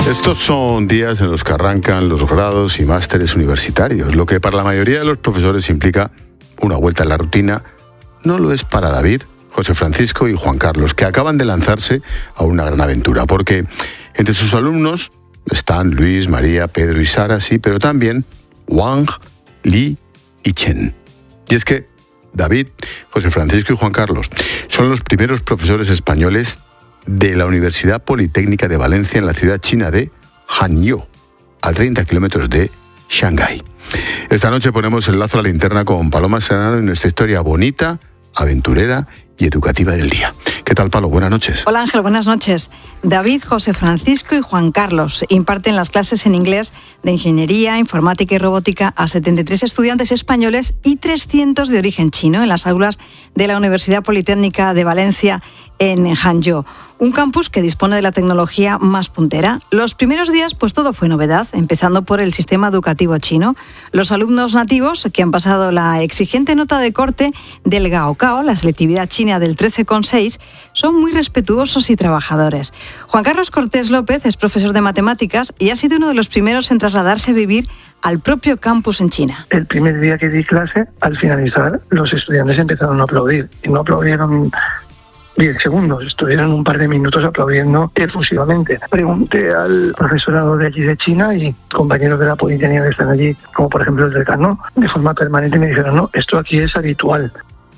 Estos son días en los que arrancan los grados y másteres universitarios, lo que para la mayoría de los profesores implica una vuelta a la rutina. No lo es para David, José Francisco y Juan Carlos, que acaban de lanzarse a una gran aventura, porque entre sus alumnos están Luis, María, Pedro y Sara, sí, pero también Wang, Li y Chen. Y es que David, José Francisco y Juan Carlos son los primeros profesores españoles de la Universidad Politécnica de Valencia en la ciudad china de Hangzhou, a 30 kilómetros de Shanghái. Esta noche ponemos el lazo a la linterna con Paloma Serrano en nuestra historia bonita, aventurera y educativa del día. ¿Qué tal, Palo? Buenas noches. Hola, Ángel, buenas noches. David, José Francisco y Juan Carlos imparten las clases en inglés de Ingeniería, Informática y Robótica a 73 estudiantes españoles y 300 de origen chino en las aulas de la Universidad Politécnica de Valencia en Hangzhou, un campus que dispone de la tecnología más puntera. Los primeros días, pues todo fue novedad, empezando por el sistema educativo chino. Los alumnos nativos, que han pasado la exigente nota de corte del Gaokao, la selectividad china del 13,6, son muy respetuosos y trabajadores. Juan Carlos Cortés López es profesor de matemáticas y ha sido uno de los primeros en trasladarse a vivir al propio campus en China. El primer día que di clase, al finalizar, los estudiantes empezaron a aplaudir. Y no aplaudieron 10 segundos, estuvieron un par de minutos aplaudiendo efusivamente. Pregunté al profesorado de allí de China y compañeros de la Politécnica que están allí, como por ejemplo el decano, de forma permanente me dijeron, no, esto aquí es habitual.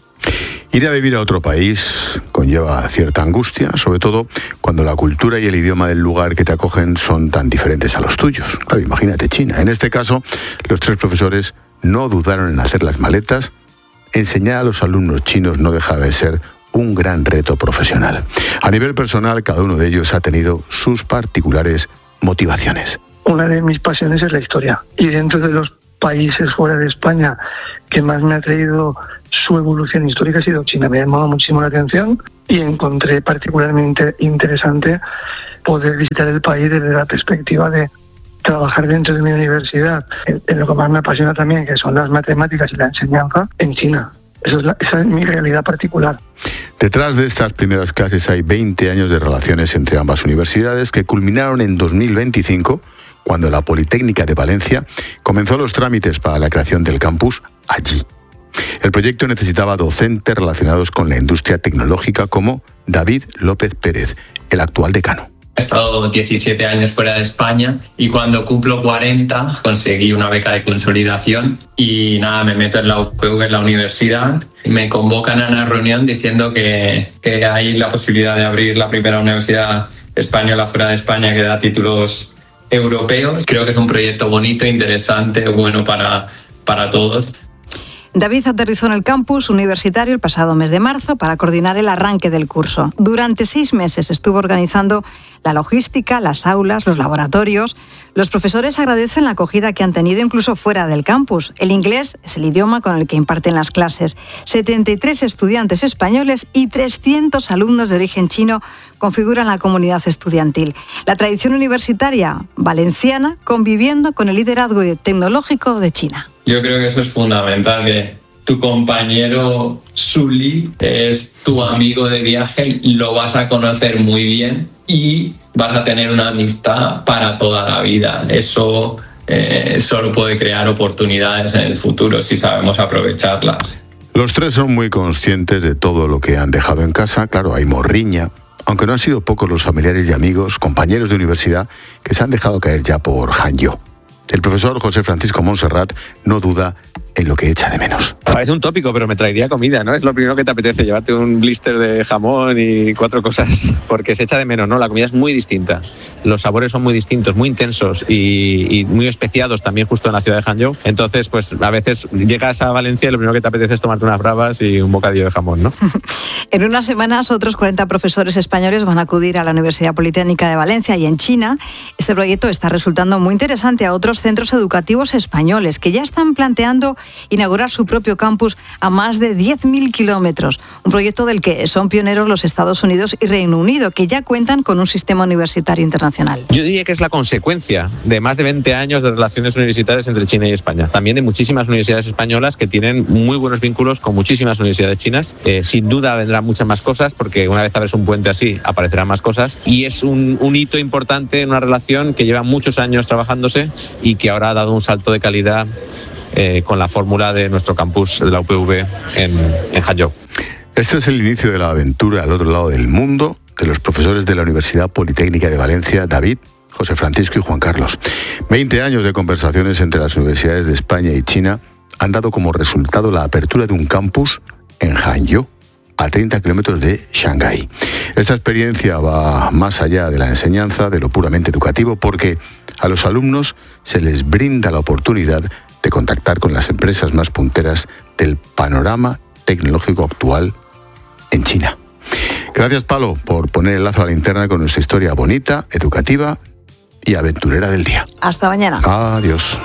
Ir a vivir a otro país conlleva cierta angustia, sobre todo cuando la cultura y el idioma del lugar que te acogen son tan diferentes a los tuyos. Claro, imagínate China. En este caso, los tres profesores no dudaron en hacer las maletas. Enseñar a los alumnos chinos no deja de ser un gran reto profesional. A nivel personal, cada uno de ellos ha tenido sus particulares motivaciones. Una de mis pasiones es la historia. Y dentro de los países fuera de España que más me ha traído su evolución histórica ha sido China. Me ha llamado muchísimo la atención y encontré particularmente interesante poder visitar el país desde la perspectiva de trabajar dentro de mi universidad en lo que más me apasiona también, que son las matemáticas y la enseñanza en China. Esa es mi realidad particular. Detrás de estas primeras clases hay 20 años de relaciones entre ambas universidades que culminaron en 2025, cuando la Politécnica de Valencia comenzó los trámites para la creación del campus allí. El proyecto necesitaba docentes relacionados con la industria tecnológica como David López Pérez, el actual decano. He estado 17 años fuera de España y cuando cumplo 40 conseguí una beca de consolidación y nada, me meto en la UPV, en la universidad, y me convocan a una reunión diciendo que hay la posibilidad de abrir la primera universidad española fuera de España que da títulos europeos. Creo que es un proyecto bonito, interesante, bueno para todos. David aterrizó en el campus universitario el pasado mes de marzo para coordinar el arranque del curso. Durante 6 meses estuvo organizando la logística, las aulas, los laboratorios. Los profesores agradecen la acogida que han tenido incluso fuera del campus. El inglés es el idioma con el que imparten las clases. 73 estudiantes españoles y 300 alumnos de origen chino configuran la comunidad estudiantil. La tradición universitaria valenciana conviviendo con el liderazgo tecnológico de China. Yo creo que eso es fundamental, que tu compañero Sully es tu amigo de viaje, lo vas a conocer muy bien y vas a tener una amistad para toda la vida. Eso solo puede crear oportunidades en el futuro si sabemos aprovecharlas. Los tres son muy conscientes de todo lo que han dejado en casa. Claro, hay morriña, aunque no han sido pocos los familiares y amigos, compañeros de universidad, que se han dejado caer ya por Hangzhou. El profesor José Francisco Montserrat no duda en lo que echa de menos. Parece un tópico, pero me traería comida, ¿no? Es lo primero que te apetece, llevarte un blister de jamón y 4 cosas, porque se echa de menos, ¿no? La comida es muy distinta, los sabores son muy distintos, muy intensos y muy especiados también justo en la ciudad de Hangzhou. Entonces, pues a veces llegas a Valencia y lo primero que te apetece es tomarte unas bravas y un bocadillo de jamón, ¿no? En unas semanas, otros 40 profesores españoles van a acudir a la Universidad Politécnica de Valencia y en China. Este proyecto está resultando muy interesante. A otros primeros centros educativos españoles que ya están planteando inaugurar su propio campus a más de 10.000 kilómetros. Un proyecto del que son pioneros los Estados Unidos y Reino Unido, que ya cuentan con un sistema universitario internacional. Yo diría que es la consecuencia de más de 20 años de relaciones universitarias entre China y España. También de muchísimas universidades españolas que tienen muy buenos vínculos con muchísimas universidades chinas. Sin duda vendrán muchas más cosas, porque una vez abres un puente así, aparecerán más cosas. Y es un hito importante en una relación que lleva muchos años trabajándose y que ahora ha dado un salto de calidad con la fórmula de nuestro campus de la UPV en Hangzhou. Este es el inicio de la aventura al otro lado del mundo de los profesores de la Universidad Politécnica de Valencia, David, José Francisco y Juan Carlos. 20 años de conversaciones entre las universidades de España y China han dado como resultado la apertura de un campus en Hangzhou, a 30 kilómetros de Shanghái. Esta experiencia va más allá de la enseñanza, de lo puramente educativo, porque a los alumnos se les brinda la oportunidad de contactar con las empresas más punteras del panorama tecnológico actual en China. Gracias, Palo, por poner el lazo a la linterna con nuestra historia bonita, educativa y aventurera del día. Hasta mañana. Adiós.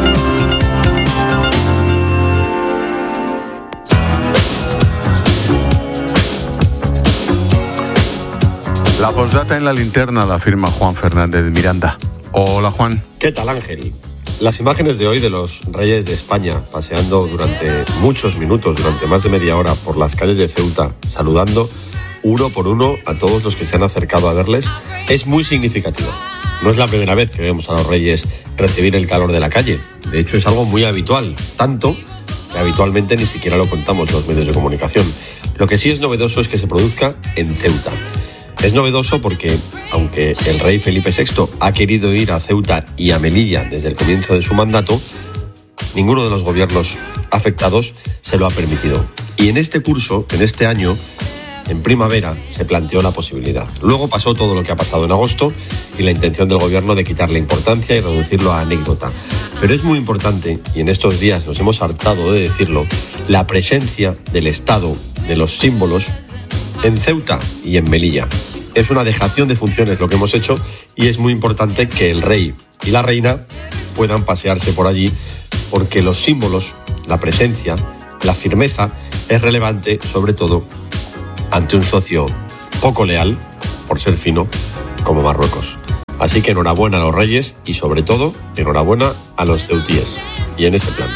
La postdata en la linterna la firma Juan Fernández Miranda. Hola, Juan. ¿Qué tal, Ángel? Las imágenes de hoy de los reyes de España paseando durante muchos minutos, durante más de media hora por las calles de Ceuta, saludando uno por uno a todos los que se han acercado a verles, es muy significativa. No es la primera vez que vemos a los reyes recibir el calor de la calle. De hecho, es algo muy habitual, tanto que habitualmente ni siquiera lo contamos los medios de comunicación. Lo que sí es novedoso es que se produzca en Ceuta. Es novedoso porque, aunque el rey Felipe VI ha querido ir a Ceuta y a Melilla desde el comienzo de su mandato, ninguno de los gobiernos afectados se lo ha permitido. Y en este curso, en este año, en primavera, se planteó la posibilidad. Luego pasó todo lo que ha pasado en agosto y la intención del gobierno de quitarle importancia y reducirlo a anécdota. Pero es muy importante, y en estos días nos hemos hartado de decirlo, la presencia del Estado, de los símbolos, en Ceuta y en Melilla. Es una dejación de funciones lo que hemos hecho y es muy importante que el rey y la reina puedan pasearse por allí, porque los símbolos, la presencia, la firmeza es relevante, sobre todo ante un socio poco leal, por ser fino, como Marruecos. Así que enhorabuena a los reyes y sobre todo enhorabuena a los ceutíes. Y en ese plan.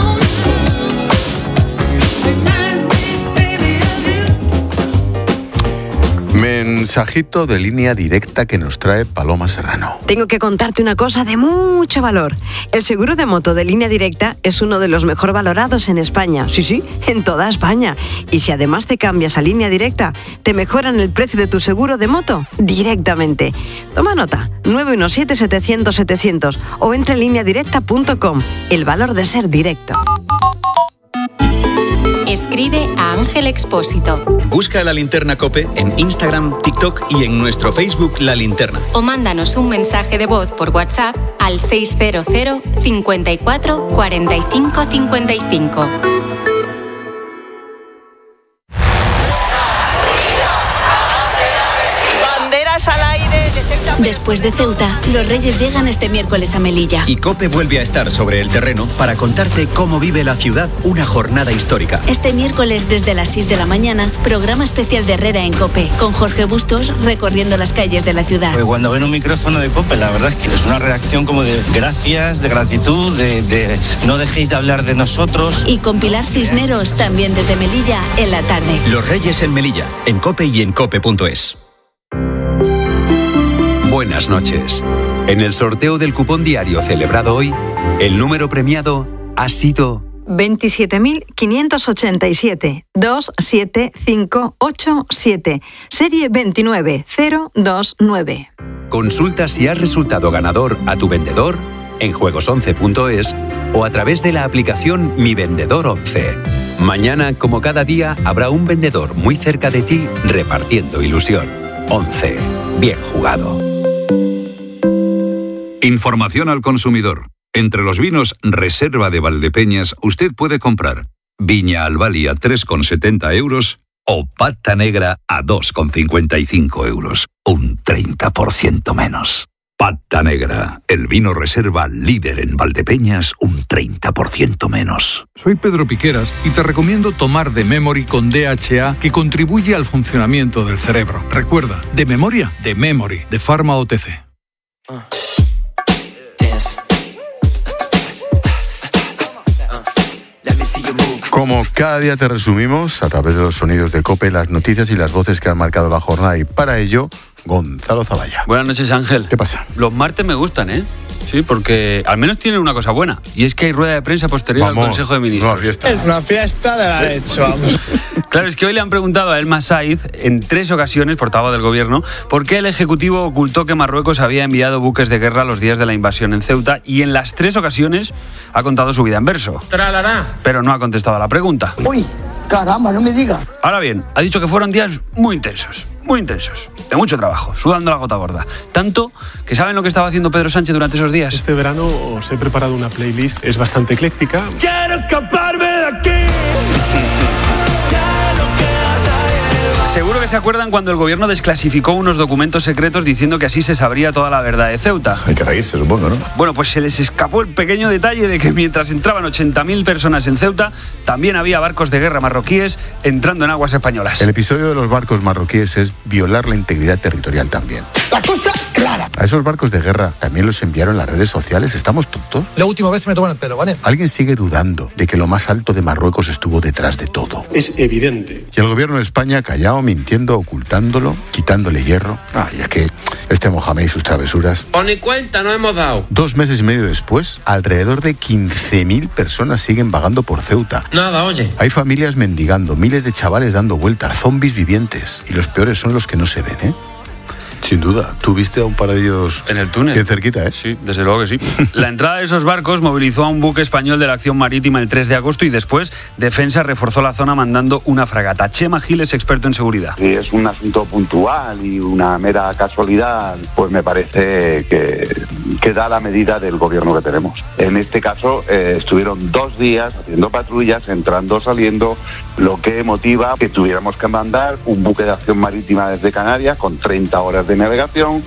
Mensajito de línea directa que nos trae Paloma Serrano. Tengo que contarte una cosa de mucho valor. El seguro de moto de Línea Directa es uno de los mejor valorados en España. Sí, en toda España. Y si además te cambias a Línea Directa, te mejoran el precio de tu seguro de moto directamente. Toma nota, 917-700-700 o entra en lineadirecta.com. El valor de ser directo. Escribe a Ángel Expósito. Busca La Linterna COPE en Instagram, TikTok y en nuestro Facebook La Linterna. O mándanos un mensaje de voz por WhatsApp al 600 54 45 55. Banderas al aire. Después de Ceuta, los Reyes llegan este miércoles a Melilla. Y COPE vuelve a estar sobre el terreno para contarte cómo vive la ciudad una jornada histórica. Este miércoles desde las 6 de la mañana, programa especial de Herrera en COPE, con Jorge Bustos recorriendo las calles de la ciudad. Pues cuando ven un micrófono de COPE, la verdad es que es una reacción como de gracias, de gratitud, de no dejéis de hablar de nosotros. Y con Pilar Cisneros también desde Melilla en la tarde. Los Reyes en Melilla, en COPE y en COPE.es. Buenas noches. En el sorteo del cupón diario celebrado hoy, el número premiado ha sido 27.587 27587, serie 29029. Consulta si has resultado ganador a tu vendedor en juegos11.es o a través de la aplicación Mi Vendedor 11. Mañana, como cada día, habrá un vendedor muy cerca de ti repartiendo ilusión. 11. Bien jugado. Información al consumidor. Entre los vinos Reserva de Valdepeñas usted puede comprar Viña Albali a 3,70 euros o Pata Negra a 2,55 euros. Un 30% menos. Pata Negra, el vino reserva líder en Valdepeñas, un 30% menos. Soy Pedro Piqueras y te recomiendo tomar The Memory con DHA, que contribuye al funcionamiento del cerebro. Recuerda, de memoria, The Memory, de Pharma OTC. Como cada día te resumimos, a través de los sonidos de COPE, las noticias y las voces que han marcado la jornada, y para ello, Gonzalo Zavalla. Buenas noches, Ángel. ¿Qué pasa? Los martes me gustan, ¿eh? Sí, porque al menos tienen una cosa buena, y es que hay rueda de prensa posterior al Consejo de Ministros. Una fiesta. Es una fiesta de la leche, vamos. Claro, es que hoy le han preguntado a Elmas Saiz, en 3 ocasiones, portavoz del Gobierno, por qué el Ejecutivo ocultó que Marruecos había enviado buques de guerra los días de la invasión en Ceuta, y en las 3 ocasiones ha contado su vida en verso. Tralará. Pero no ha contestado a la pregunta. Uy, caramba, no me diga. Ahora bien, ha dicho que fueron días muy intensos, de mucho trabajo, sudando la gota gorda. Tanto que ¿saben lo que estaba haciendo Pedro Sánchez durante esos días? Este verano os he preparado una playlist, es bastante ecléctica. ¡Quiero escaparme de aquí! Seguro que se acuerdan cuando el Gobierno desclasificó unos documentos secretos diciendo que así se sabría toda la verdad de Ceuta. Hay que reírse, supongo, ¿no? Bueno, pues se les escapó el pequeño detalle de que mientras entraban 80.000 personas en Ceuta, también había barcos de guerra marroquíes entrando en aguas españolas. El episodio de los barcos marroquíes es violar la integridad territorial también. La cosa clara. A esos barcos de guerra también los enviaron las redes sociales. ¿Estamos tontos? La última vez me toman el pelo, ¿vale? ¿Alguien sigue dudando de que lo más alto de Marruecos estuvo detrás de todo? Es evidente. Y el Gobierno de España callado, mintiendo, ocultándolo, quitándole hierro. Ya que este Mohamed y sus travesuras. O ni cuenta no hemos dado. 2 meses y medio después, alrededor de 15.000 personas siguen vagando por Ceuta. Nada, oye. Hay familias mendigando, miles de chavales dando vueltas, zombies vivientes. Y los peores son los que no se ven, ¿eh? Sin duda. ¿Tú viste a un par de ellos en el túnel? Bien cerquita, ¿eh? Sí, desde luego que sí. La entrada de esos barcos movilizó a un buque español de la Acción Marítima el 3 de agosto y después Defensa reforzó la zona mandando una fragata. Chema Gil es experto en seguridad. Si es un asunto puntual y una mera casualidad, pues me parece que da la medida del gobierno que tenemos. En este caso estuvieron 2 días haciendo patrullas, entrando, saliendo, lo que motiva que tuviéramos que mandar un buque de acción marítima desde Canarias con 30 horas de navegación,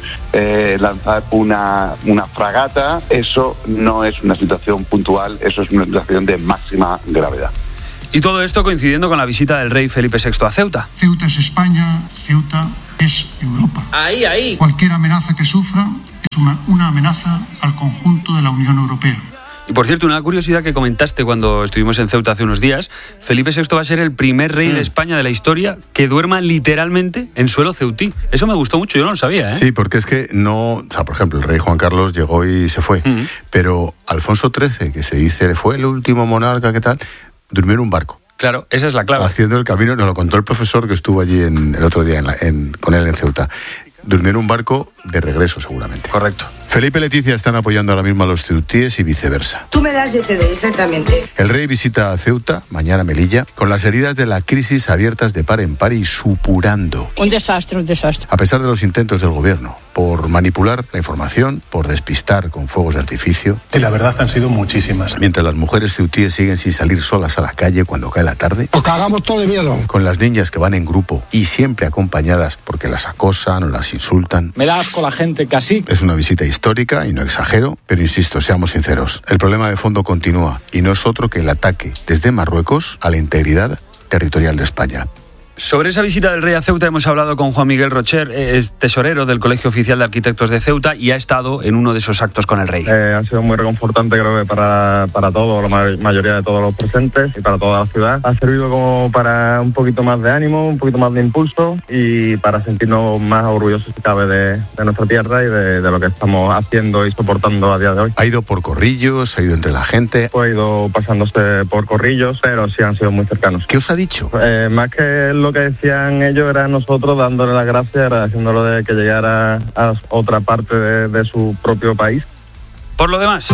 lanzar una fragata. Eso no es una situación puntual, eso es una situación de máxima gravedad. Y todo esto coincidiendo con la visita del rey Felipe VI a Ceuta. Ceuta es España, Ceuta es Europa. Ahí. Cualquier amenaza que sufra es una amenaza al conjunto de la Unión Europea. Y por cierto, una curiosidad que comentaste cuando estuvimos en Ceuta hace unos días, Felipe VI va a ser el primer rey de España de la historia que duerma literalmente en suelo ceutí. Eso me gustó mucho, yo no lo sabía, ¿eh? Sí, porque es que no... O sea, por ejemplo, el rey Juan Carlos llegó y se fue, pero Alfonso XIII, que se dice fue el último monarca, ¿qué tal?, durmió en un barco. Claro, esa es la clave. Haciendo el camino, nos lo contó el profesor que estuvo allí el otro día con él en Ceuta. Durmió en un barco de regreso, seguramente. Correcto. Felipe y Leticia están apoyando ahora mismo a los ceutíes y viceversa. Tú me das, yo te doy, exactamente. El rey visita a Ceuta, mañana Melilla, con las heridas de la crisis abiertas de par en par y supurando. Un desastre. A pesar de los intentos del gobierno por manipular la información, por despistar con fuegos de artificio. Y la verdad han sido muchísimas. Mientras las mujeres ceutíes siguen sin salir solas a la calle cuando cae la tarde. Os cagamos todo de miedo. Con las niñas que van en grupo y siempre acompañadas porque las acosan o las insultan. Me da asco la gente casi. Es una visita histórica y no exagero, pero insisto, seamos sinceros. El problema de fondo continúa y no es otro que el ataque desde Marruecos a la integridad territorial de España. Sobre esa visita del rey a Ceuta hemos hablado con Juan Miguel Rocher, es tesorero del Colegio Oficial de Arquitectos de Ceuta y ha estado en uno de esos actos con el rey. Ha sido muy reconfortante, creo que para todos, la mayoría de todos los presentes y para toda la ciudad. Ha servido como para un poquito más de ánimo, un poquito más de impulso y para sentirnos más orgullosos, si cabe, de nuestra tierra y de lo que estamos haciendo y soportando a día de hoy. ¿Ha ido por corrillos? ¿Ha ido entre la gente? Ha ido pasándose por corrillos, pero sí han sido muy cercanos. ¿Qué os ha dicho? Más que lo que decían ellos era nosotros dándole las gracias, agradeciéndolo de que llegara a otra parte de su propio país. Por lo demás,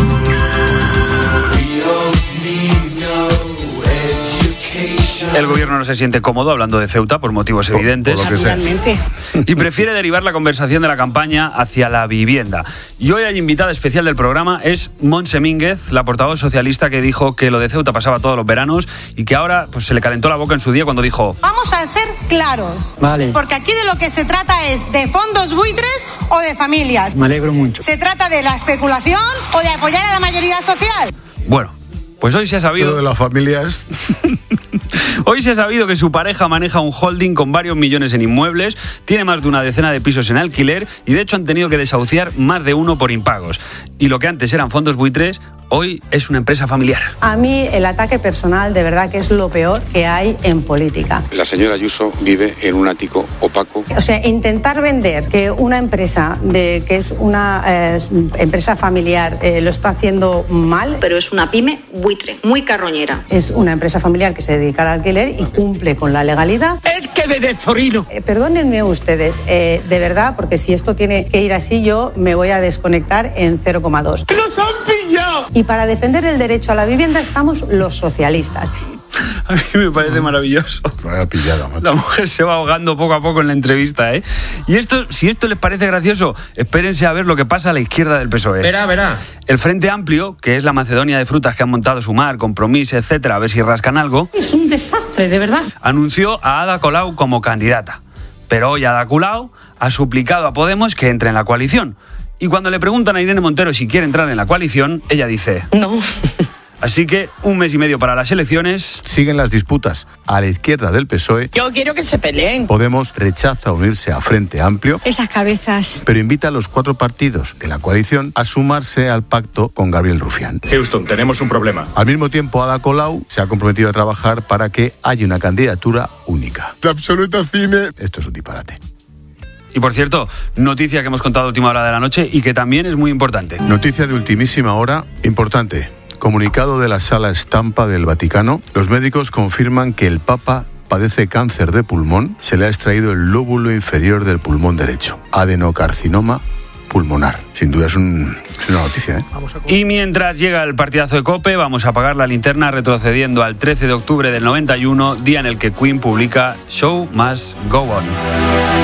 El gobierno no se siente cómodo hablando de Ceuta por motivos evidentes. Por lo que sea. Y prefiere derivar la conversación de la campaña hacia la vivienda. Y hoy la invitada especial del programa es Montse Mínguez, la portavoz socialista que dijo que lo de Ceuta pasaba todos los veranos y que ahora pues, se le calentó la boca en su día cuando dijo: vamos a ser claros, vale, porque aquí de lo que se trata es de fondos buitres o de familias. Me alegro mucho. ¿Se trata de la especulación o de apoyar a la mayoría social? Bueno, pues hoy se ha sabido... Lo de las familias... Hoy se ha sabido que su pareja maneja un holding con varios millones en inmuebles, tiene más de una decena de pisos en alquiler y de hecho han tenido que desahuciar más de uno por impagos. Y lo que antes eran fondos buitres, hoy es una empresa familiar. A mí el ataque personal de verdad que es lo peor que hay en política. La señora Ayuso vive en un ático opaco. O sea, intentar vender que una empresa que es una empresa familiar lo está haciendo mal. Pero es una pyme buitre, muy carroñera. Es una empresa familiar que se dedica al alquiler y cumple con la legalidad. ¡El que de Zorino! Perdónenme ustedes, de verdad, porque si esto tiene que ir así, yo me voy a desconectar en 0,2. ¡Nos han pillado! Y para defender el derecho a la vivienda estamos los socialistas. A mí me parece maravilloso. Vaya pillada, macho. La mujer se va ahogando poco a poco en la entrevista, ¿eh? Y esto, si esto les parece gracioso, espérense a ver lo que pasa a la izquierda del PSOE. Verá. El Frente Amplio, que es la Macedonia de frutas que han montado Sumar, Compromís, etcétera, a ver si rascan algo. Es un desastre, de verdad. Anunció a Ada Colau como candidata. Pero hoy Ada Colau ha suplicado a Podemos que entre en la coalición. Y cuando le preguntan a Irene Montero si quiere entrar en la coalición, ella dice... No. Así que 1 mes y medio para las elecciones. Siguen las disputas a la izquierda del PSOE. Yo quiero que se peleen. Podemos rechaza unirse a Frente Amplio, Esas cabezas. pero invita a los 4 partidos de la coalición a sumarse al pacto con Gabriel Rufián. Houston, tenemos un problema. Al mismo tiempo, Ada Colau se ha comprometido a trabajar para que haya una candidatura única. La absoluta cine. Esto es un disparate. Y por cierto, noticia que hemos contado a última hora de la noche y que también es muy importante. Noticia de ultimísima hora, importante. Comunicado de la Sala Estampa del Vaticano, los médicos confirman que el Papa padece cáncer de pulmón, se le ha extraído el lóbulo inferior del pulmón derecho, adenocarcinoma pulmonar. Sin duda es una noticia, ¿eh? Y mientras llega el partidazo de COPE, vamos a apagar la linterna retrocediendo al 13 de octubre del 91, día en el que Queen publica Show Must Go On.